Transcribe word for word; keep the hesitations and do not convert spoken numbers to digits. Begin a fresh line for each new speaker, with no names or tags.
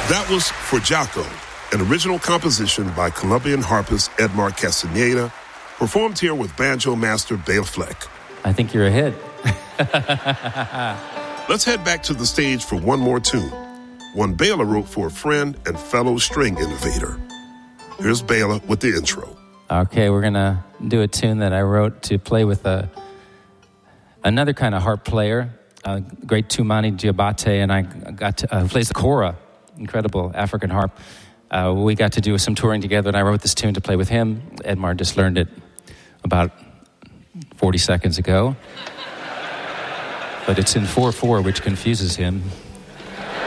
That was For Jaco, an original composition by Colombian harpist Edmar Castaneda, performed here with banjo master Bela Fleck.
I think you're ahead.
Let's head back to the stage for one more tune, one Bela wrote for a friend and fellow string innovator. Here's Bela with the intro.
Okay, we're going to do a tune that I wrote to play with a, another kind of harp player, a great Tumani Diabate, and I got to uh, plays the kora, incredible African harp. Uh, we got to do some touring together, and I wrote this tune to play with him. Edmar just learned it about forty seconds ago. But it's in four four, which confuses him.